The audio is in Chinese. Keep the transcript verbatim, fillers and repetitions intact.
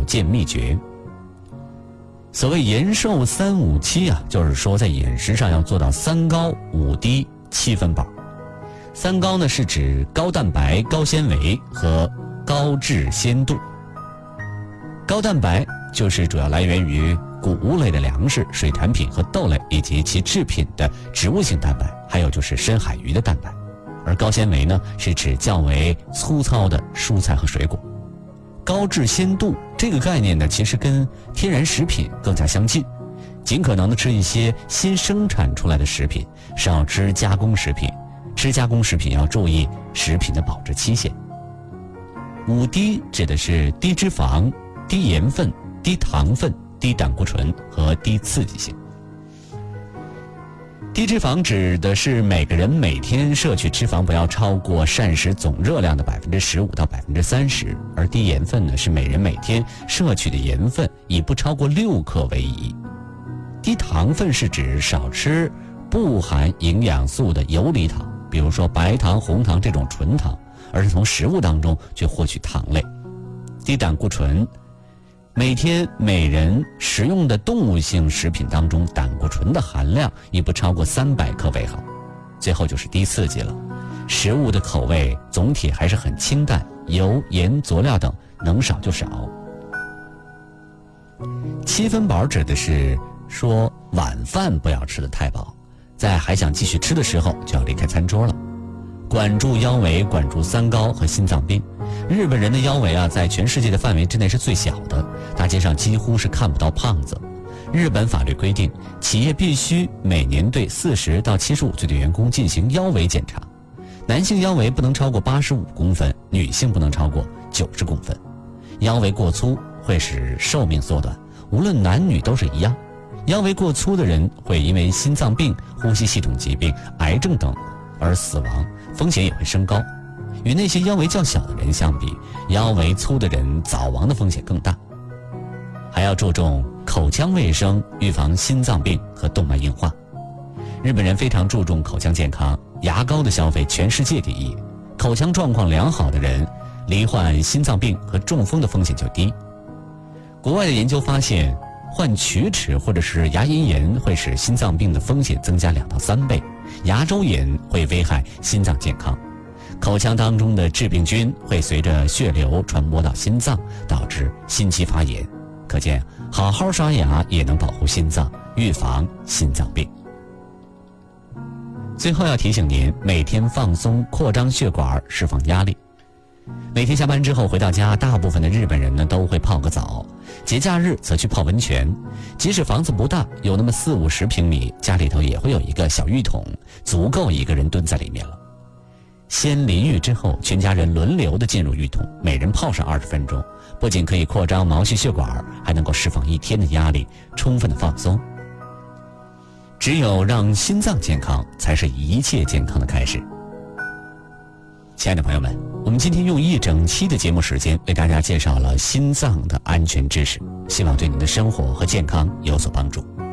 保健秘诀。所谓延寿三五七啊，就是说在饮食上要做到三高五低七分饱。三高呢是指高蛋白、高纤维和高质鲜度。高蛋白就是主要来源于谷物类的粮食、水产品和豆类以及其制品的植物性蛋白，还有就是深海鱼的蛋白。而高纤维呢是指较为粗糙的蔬菜和水果。高质鲜度这个概念呢，其实跟天然食品更加相近，尽可能的吃一些新生产出来的食品，少吃加工食品。吃加工食品要注意食品的保质期限。五低指的是低脂肪、低盐分、低糖分、低胆固醇和低刺激性。低脂肪指的是每个人每天摄取脂肪不要超过膳食总热量的百分之十五到百分之三十，而低盐分呢是每人每天摄取的盐分以不超过六克为宜。低糖分是指少吃不含营养素的游离糖，比如说白糖、红糖这种纯糖，而是从食物当中去获取糖类。低胆固醇，每天每人食用的动物性食品当中胆固醇的含量以不超过三百克为好。最后就是低刺激了，食物的口味总体还是很清淡，油、盐、佐料等能少就少。七分饱指的是说晚饭不要吃得太饱，在还想继续吃的时候就要离开餐桌了。管住腰围，管住三高和心脏病。日本人的腰围啊，在全世界的范围之内是最小的，大街上几乎是看不到胖子。日本法律规定，企业必须每年对四十到七十五岁的员工进行腰围检查，男性腰围不能超过八十五公分，女性不能超过九十公分。腰围过粗会使寿命缩短，无论男女都是一样。腰围过粗的人会因为心脏病、呼吸系统疾病、癌症等而死亡，风险也会升高。与那些腰围较小的人相比，腰围粗的人早亡的风险更大。还要注重口腔卫生，预防心脏病和动脉硬化。日本人非常注重口腔健康，牙膏的消费全世界第一。口腔状况良好的人，罹患心脏病和中风的风险就低。国外的研究发现，患龋齿或者是牙龈炎会使心脏病的风险增加两到三倍，牙周炎会危害心脏健康。口腔当中的致病菌会随着血流传播到心脏，导致心肌发炎。可见，好好刷牙也能保护心脏，预防心脏病。最后要提醒您，每天放松，扩张血管，释放压力。每天下班之后回到家，大部分的日本人呢都会泡个澡，节假日则去泡温泉。即使房子不大，有那么四五十平米，家里头也会有一个小浴桶，足够一个人蹲在里面了。先淋浴之后，全家人轮流的进入浴桶，每人泡上二十分钟，不仅可以扩张毛细血管，还能够释放一天的压力，充分的放松。只有让心脏健康，才是一切健康的开始。亲爱的朋友们，我们今天用一整期的节目时间为大家介绍了心脏的安全知识，希望对您的生活和健康有所帮助。